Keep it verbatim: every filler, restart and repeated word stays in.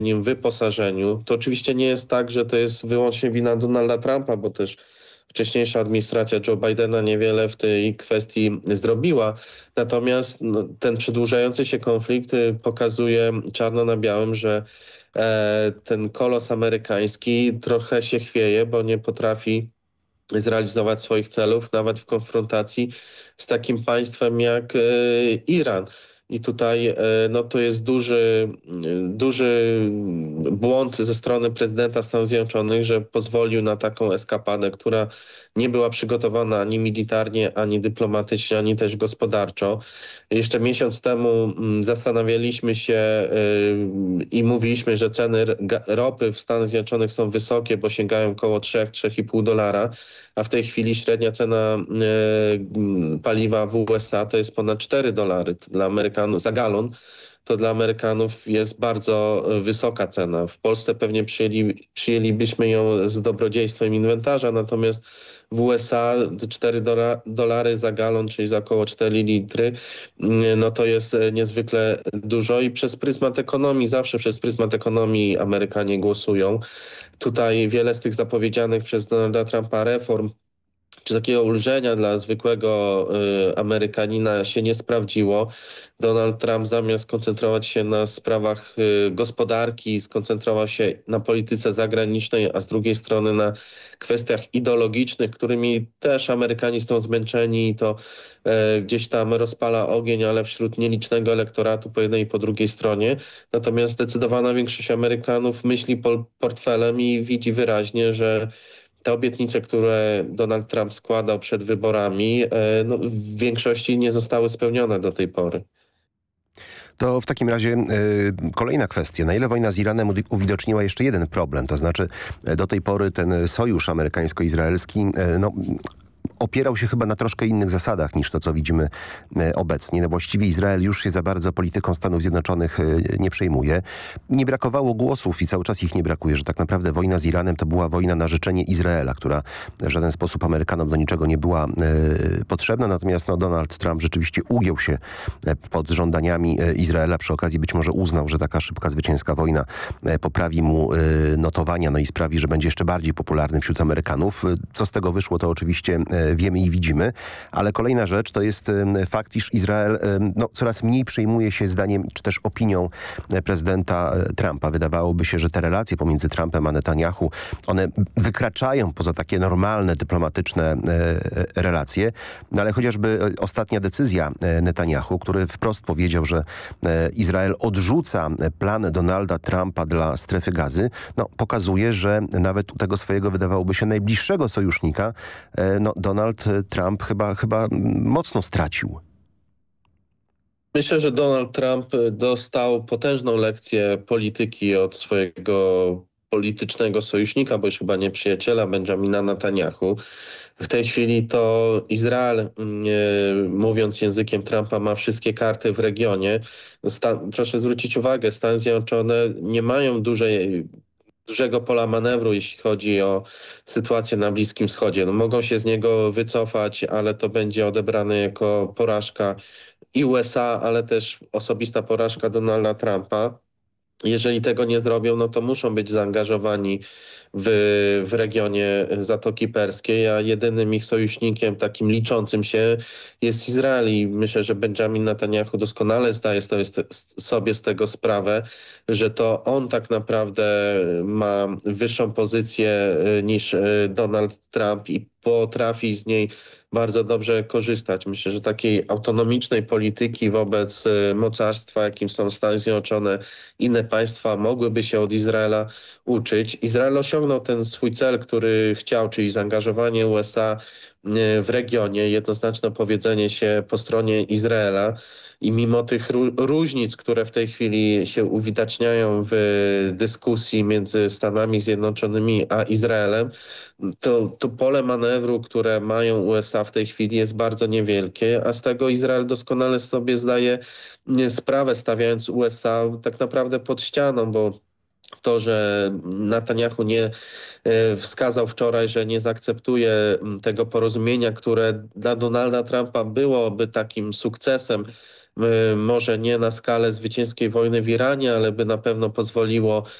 odpowiednim wyposażeniu. To oczywiście nie jest tak, że to jest wyłącznie wina Donalda Trumpa, bo też wcześniejsza administracja Joe Bidena niewiele w tej kwestii zrobiła. Natomiast no, ten przedłużający się konflikt y, pokazuje czarno na białym, że e, ten kolos amerykański trochę się chwieje, bo nie potrafi zrealizować swoich celów, nawet w konfrontacji z takim państwem jak e, Iran. I tutaj e, no, to jest duży, duży błąd ze strony prezydenta Stanów Zjednoczonych, że pozwolił na taką eskapadę, która nie była przygotowana ani militarnie, ani dyplomatycznie, ani też gospodarczo. Jeszcze miesiąc temu mm, zastanawialiśmy się y, i mówiliśmy, że ceny r- ga- ropy w Stanach Zjednoczonych są wysokie, bo sięgają około trzy do trzech i pół dolara, a w tej chwili średnia cena y, paliwa w U S A to jest ponad cztery dolary dla Amerykanów za galon. To dla Amerykanów jest bardzo y, wysoka cena. W Polsce pewnie przyjęli, przyjęlibyśmy ją z dobrodziejstwem inwentarza, natomiast w U S A cztery dola- dolary za galon, czyli za około cztery litry, y, no to jest y, niezwykle dużo i przez pryzmat ekonomii, zawsze przez pryzmat ekonomii Amerykanie głosują. Tutaj wiele z tych zapowiedzianych przez Donalda Trumpa reform czy takiego ulżenia dla zwykłego y, Amerykanina się nie sprawdziło. Donald Trump zamiast koncentrować się na sprawach y, gospodarki, skoncentrował się na polityce zagranicznej, a z drugiej strony na kwestiach ideologicznych, którymi też Amerykanie są zmęczeni i to y, gdzieś tam rozpala ogień, ale wśród nielicznego elektoratu po jednej i po drugiej stronie. Natomiast zdecydowana większość Amerykanów myśli pol- portfelem i widzi wyraźnie, że te obietnice, które Donald Trump składał przed wyborami, e, no, w większości nie zostały spełnione do tej pory. To w takim razie y, kolejna kwestia. Na ile wojna z Iranem uwi- uwidoczniła jeszcze jeden problem? To znaczy y, do tej pory ten sojusz amerykańsko-izraelski y, no, opierał się chyba na troszkę innych zasadach niż to, co widzimy e, obecnie. No właściwie Izrael już się za bardzo polityką Stanów Zjednoczonych e, nie przejmuje. Nie brakowało głosów i cały czas ich nie brakuje, że tak naprawdę wojna z Iranem to była wojna na życzenie Izraela, która w żaden sposób Amerykanom do niczego nie była e, potrzebna. Natomiast no, Donald Trump rzeczywiście ugiął się e, pod żądaniami e, Izraela. Przy okazji być może uznał, że taka szybka, zwycięska wojna e, poprawi mu e, notowania, no i sprawi, że będzie jeszcze bardziej popularny wśród Amerykanów. E, Co z tego wyszło, to oczywiście e, wiemy i widzimy, ale kolejna rzecz to jest fakt, iż Izrael no, coraz mniej przejmuje się zdaniem czy też opinią prezydenta Trumpa. Wydawałoby się, że te relacje pomiędzy Trumpem a Netanyahu, one wykraczają poza takie normalne, dyplomatyczne relacje, no, ale chociażby ostatnia decyzja Netanyahu, który wprost powiedział, że Izrael odrzuca plan Donalda Trumpa dla strefy gazy, no, pokazuje, że nawet u tego swojego wydawałoby się najbliższego sojusznika no, Donald Trump chyba, chyba mocno stracił. Myślę, że Donald Trump dostał potężną lekcję polityki od swojego politycznego sojusznika, bo już chyba nie przyjaciela, Benjamina Netanyahu. W tej chwili to Izrael, e, mówiąc językiem Trumpa, ma wszystkie karty w regionie. Sta- proszę zwrócić uwagę, Stany Zjednoczone nie mają dużej dużego pola manewru, jeśli chodzi o sytuację na Bliskim Wschodzie. No, mogą się z niego wycofać, ale to będzie odebrane jako porażka i U S A, ale też osobista porażka Donalda Trumpa. Jeżeli tego nie zrobią, no to muszą być zaangażowani w, w regionie Zatoki Perskiej, a jedynym ich sojusznikiem takim liczącym się jest Izrael i myślę, że Benjamin Netanyahu doskonale zdaje sobie z, te, sobie z tego sprawę, że to on tak naprawdę ma wyższą pozycję niż Donald Trump i potrafi z niej bardzo dobrze korzystać. Myślę, że takiej autonomicznej polityki wobec y, mocarstwa, jakim są Stany Zjednoczone, inne państwa mogłyby się od Izraela uczyć. Izrael osiągnął ten swój cel, który chciał, czyli zaangażowanie U S A w regionie, jednoznaczne powiedzenie się po stronie Izraela i mimo tych ró- różnic, które w tej chwili się uwidaczniają w dyskusji między Stanami Zjednoczonymi a Izraelem, to, to pole manewru, które mają U S A w tej chwili jest bardzo niewielkie, a z tego Izrael doskonale sobie zdaje sprawę, stawiając U S A tak naprawdę pod ścianą, bo to, że Netanyahu nie e, wskazał wczoraj, że nie zaakceptuje m, tego porozumienia, które dla Donalda Trumpa byłoby takim sukcesem y, może nie na skalę zwycięskiej wojny w Iranie, ale by na pewno pozwoliło